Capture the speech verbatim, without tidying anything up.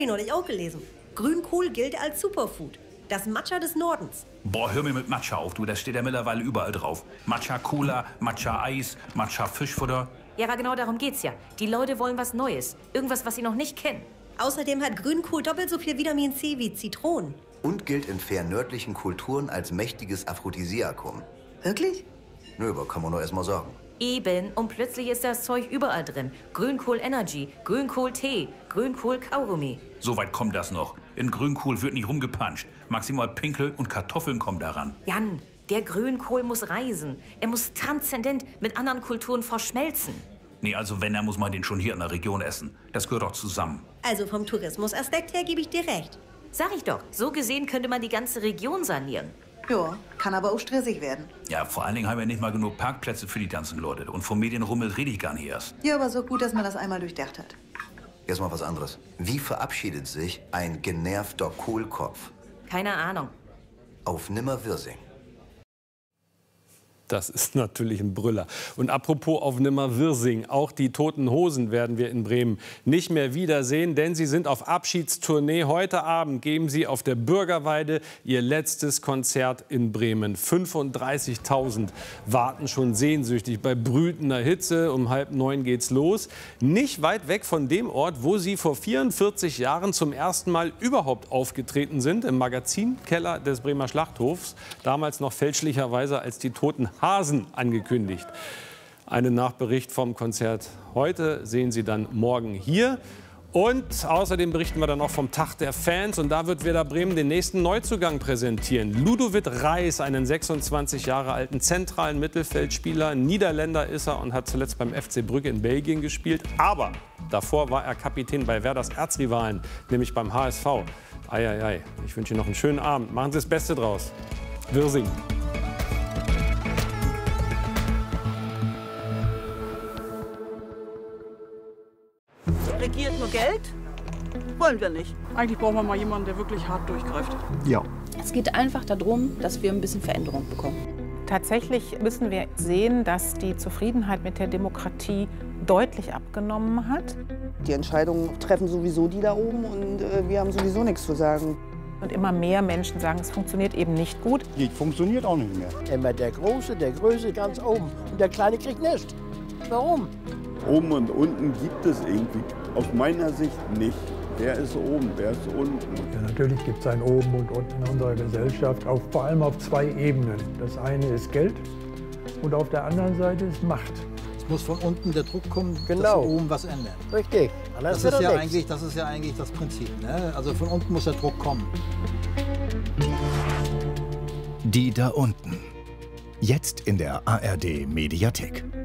ich neulich auch gelesen. Grünkohl gilt als Superfood. Das Matcha des Nordens. Boah, hör mir mit Matcha auf, du. Das steht ja mittlerweile überall drauf. Matcha-Cola, Matcha-Eis, Matcha-Fischfutter. Ja, aber genau darum geht's ja. Die Leute wollen was Neues. Irgendwas, was sie noch nicht kennen. Außerdem hat Grünkohl doppelt so viel Vitamin C wie Zitronen. Und gilt in fernördlichen Kulturen als mächtiges Aphrodisiakum. Wirklich? Nö, aber kann man nur erst mal sagen. Eben, und plötzlich ist das Zeug überall drin. Grünkohl Energy, Grünkohl Tee, Grünkohl Kaugummi. So weit kommt das noch. In Grünkohl wird nicht rumgepanscht. Maximal Pinkel und Kartoffeln kommen daran. Jan, der Grünkohl muss reisen. Er muss transzendent mit anderen Kulturen verschmelzen. Nee, also wenn, dann muss man den schon hier in der Region essen. Das gehört doch zusammen. Also vom Tourismusaspekt her gebe ich dir recht. Sag ich doch, so gesehen könnte man die ganze Region sanieren. Ja, kann aber auch stressig werden. Ja, vor allen Dingen haben wir nicht mal genug Parkplätze für die ganzen Leute. Und vom Medienrummel rede ich gar nicht erst. Ja, aber so gut, dass man das einmal durchdacht hat. Jetzt mal was anderes. Wie verabschiedet sich ein genervter Kohlkopf? Keine Ahnung. Auf Nimmerwirsing. Das ist natürlich ein Brüller. Und apropos auf Nimmerwirsing, auch die Toten Hosen werden wir in Bremen nicht mehr wiedersehen, denn sie sind auf Abschiedstournee. Heute Abend geben sie auf der Bürgerweide ihr letztes Konzert in Bremen. fünfunddreißigtausend warten schon sehnsüchtig bei brütender Hitze. Um halb neun geht's los. Nicht weit weg von dem Ort, wo sie vor vierundvierzig Jahren zum ersten Mal überhaupt aufgetreten sind, im Magazinkeller des Bremer Schlachthofs. Damals noch fälschlicherweise als die Toten Hasen angekündigt. Einen Nachbericht vom Konzert heute sehen Sie dann morgen hier. Und außerdem berichten wir dann noch vom Tag der Fans. Und da wird Werder Bremen den nächsten Neuzugang präsentieren. Ludovic Reis, einen sechsundzwanzig Jahre alten zentralen Mittelfeldspieler. Niederländer ist er und hat zuletzt beim F C Brügge in Belgien gespielt. Aber davor war er Kapitän bei Werders Erzrivalen, nämlich beim H S V. Eieiei, ich wünsche Ihnen noch einen schönen Abend. Machen Sie das Beste draus. Wirsing. Regiert nur Geld? Wollen wir nicht. Eigentlich brauchen wir mal jemanden, der wirklich hart durchgreift. Ja. Es geht einfach darum, dass wir ein bisschen Veränderung bekommen. Tatsächlich müssen wir sehen, dass die Zufriedenheit mit der Demokratie deutlich abgenommen hat. Die Entscheidungen treffen sowieso die da oben und äh, wir haben sowieso nichts zu sagen. Und immer mehr Menschen sagen, es funktioniert eben nicht gut. Die funktioniert auch nicht mehr. Immer der Große, der Größe ganz oben und der Kleine kriegt nichts. Warum? Oben und unten gibt es irgendwie aus meiner Sicht nicht. Wer ist oben, wer ist unten? Ja, natürlich gibt es ein Oben und Unten in unserer Gesellschaft, auf, vor allem auf zwei Ebenen. Das eine ist Geld und auf der anderen Seite ist Macht. Es muss von unten der Druck kommen, genau, dass wir oben was ändern. Richtig. Das ist, ja eigentlich, das ist ja eigentlich das Prinzip. Ne? Also von unten muss der Druck kommen. Die da unten. Jetzt in der A R D Mediathek.